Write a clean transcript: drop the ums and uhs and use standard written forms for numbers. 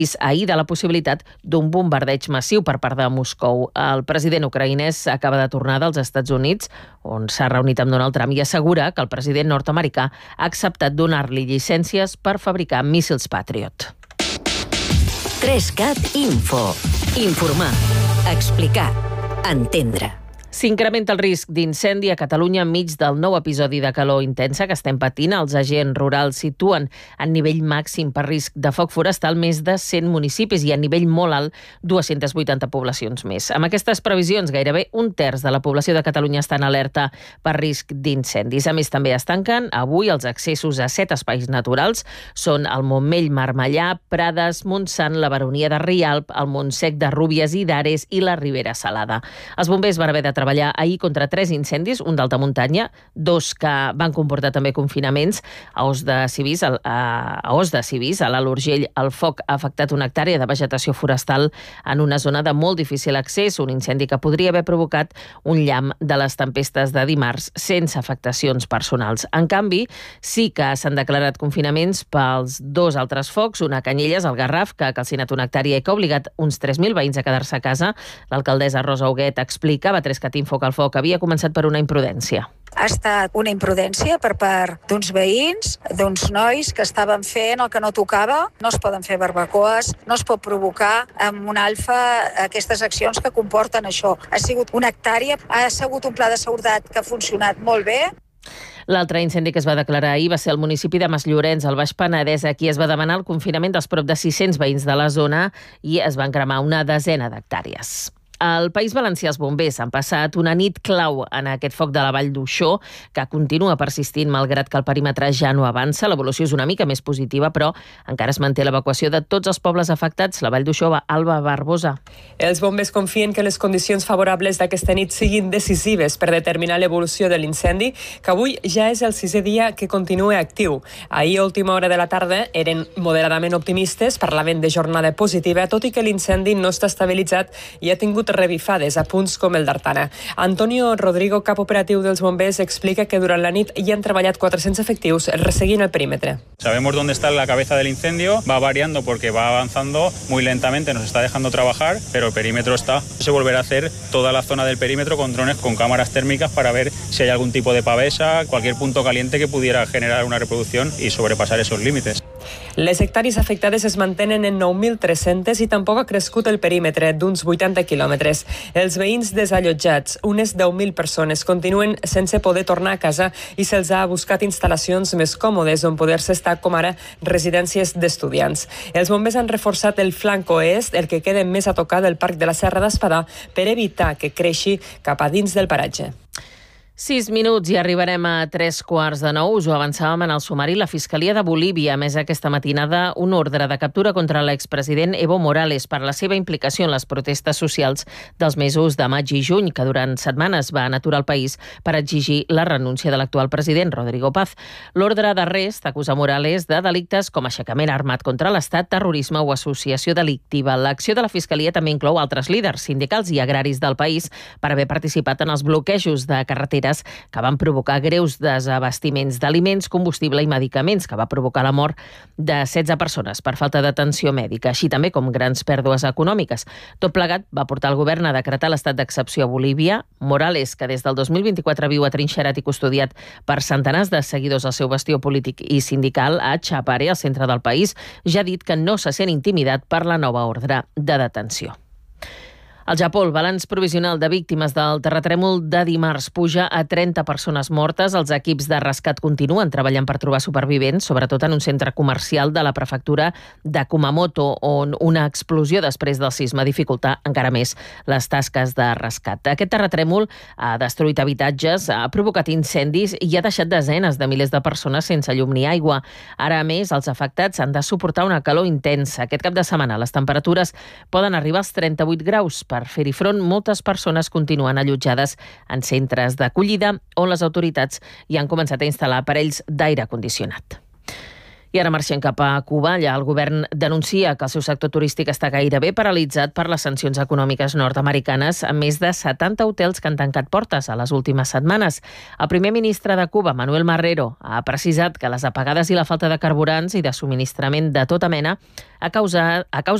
ahir de la possibilitat d'un bombardeig massiu per part de Moscou. El president ucraïnès acaba de tornar dels Estats Units, on s'ha reunit amb Donald Trump, i assegura que el president nord-americà ha acceptat donar-li llicències per fabricar míssils Patriot. 3CAT Info. Informar, explicar, entendre. S'incrementa el risc d'incendi a Catalunya enmig del nou episodi de calor intensa que estem patint. Els agents rurals situen en nivell màxim per risc de foc forestal més de 100 municipis i a nivell molt alt 280 poblacions més. Amb aquestes previsions, gairebé un terç de la població de Catalunya està en alerta per risc d'incendis. A més, també es tanquen avui els accessos a 7 espais naturals. Són el Montmell, Marmellà, Prades, Montsant, la Baronia de Rialp, el Montsec de Rúbies i d'Ares i la Ribera Salada. Els bombers van haver de treballar ahir contra 3 incendis, un d'alta muntanya, 2 que van comportar també confinaments. A Os de Civís, a l'Alt Urgell, el foc ha afectat una hectàrea de vegetació forestal en una zona de molt difícil accés, un incendi que podria haver provocat un llamp de les tempestes de dimarts sense afectacions personals. En canvi, sí que s'han declarat confinaments pels 2 altres focs, una a Canyelles, al Garraf, que ha calcinat una hectàrea i que ha obligat uns 3.000 veïns a quedar-se a casa. L'alcaldessa Rosa Huguet explicava a 3CAT Info que el foc havia començat per una imprudència. Ha estat una imprudència per part d'uns veïns, d'uns nois que estaven fent el que no tocava. No es poden fer barbacoes, no es pot provocar amb un alfa aquestes accions que comporten això. Ha sigut una hectàrea, ha sigut un pla de seguretat que ha funcionat molt bé. L'altre incendi que es va declarar ahir va ser al municipi de Masllorenç, al Baix Penedès. Aquí es va demanar el confinament dels prop de 600 veïns de la zona i es van cremar una desena d'hectàrees. Al País Valencià els bombers han passat una nit clau en aquest foc de la Vall d'Uixó, que continua persistint malgrat que el perímetre ja no avança. L'evolució és una mica més positiva, però encara es manté l'evacuació de tots els pobles afectats. La Vall d'Uixó, Alba Barbosa. Els bombers confien que les condicions favorables d'aquesta nit siguin decisives per determinar l'evolució de l'incendi, que avui ja és el 6è dia que continua actiu. Ahir, a última hora de la tarda, eren moderadament optimistes, parlaven de jornada positiva, tot i que l'incendi no està estabilitzat i ha tingut revifades a punts com el d'Artana. Antonio Rodrigo, cap operatiu dels bombers, explica que durant la nit hi han treballat 400 efectius resseguint el perímetre. Sabemos dónde está la cabeza del incendio, va variando porque va avanzando muy lentamente, nos está dejando trabajar, pero el perímetro está. Se volverá a hacer toda la zona del perímetro con drones con cámaras térmicas para ver si hay algún tipo de pavesa, cualquier punto caliente que pudiera generar una reproducción y sobrepasar esos límites. Les hectàrees afectades es mantenen en 9.300 i tampoc ha crescut el perímetre d'uns 80 quilòmetres. Els veïns desallotjats, unes 10.000 persones, continuen sense poder tornar a casa i se'ls ha buscat instal·lacions més còmodes on poder-se estar, com ara residències d'estudiants. Els bombers han reforçat el flanc oest, el que queda més a tocar del Parc de la Serra d'Espadà, per evitar que creixi cap a dins del paratge. 6 minuts i arribarem a 8:45. Us ho avançàvem en el sumari. La Fiscalia de Bolívia ha emès aquesta matinada un ordre de captura contra l'expresident Evo Morales per la seva implicació en les protestes socials dels mesos de maig i juny, que durant setmanes van aturar el país per exigir la renúncia de l'actual president, Rodrigo Paz. L'ordre d'arrest acusa Morales de delictes com aixecament armat contra l'Estat, terrorisme o associació delictiva. L'acció de la Fiscalia també inclou altres líders sindicals i agraris del país per haver participat en els bloquejos de carreteres que van provocar greus desabastiments d'aliments, combustible i medicaments, que va provocar la mort de 16 persones per falta d'atenció mèdica, així també com grans pèrdues econòmiques. Tot plegat va portar el govern a decretar l'estat d'excepció a Bolívia. Morales, que des del 2024 viu atrinxerat i custodiat per centenars de seguidors al seu bastió polític i sindical a Chapare, al centre del país, ja ha dit que no se sent intimidat per la nova ordre de detenció. Al Japó, el balanç provisional de víctimes del terratrèmol de dimarts puja a 30 persones mortes. Els equips de rescat continuen treballant per trobar supervivents, sobretot en un centre comercial de la prefectura de Kumamoto, on una explosió després del sisme dificulta encara més les tasques de rescat. Aquest terratrèmol ha destruït habitatges, ha provocat incendis i ha deixat desenes de milers de persones sense llum ni aigua. Ara, a més, els afectats han de suportar una calor intensa. Aquest cap de setmana les temperatures poden arribar als 38 graus. Per fer-hi front, moltes persones continuen allotjades en centres d'acollida on les autoritats hi han començat a instal·lar aparells d'aire condicionat. I ara marxem cap a Cuba. Allà el govern denuncia que el seu sector turístic està gairebé paralitzat per les sancions econòmiques nord-americanes, amb més de 70 hotels que han tancat portes a les últimes setmanes. El primer ministre de Cuba, Manuel Marrero, ha precisat que les apagades i la falta de carburants i de subministrament de tota mena ha causat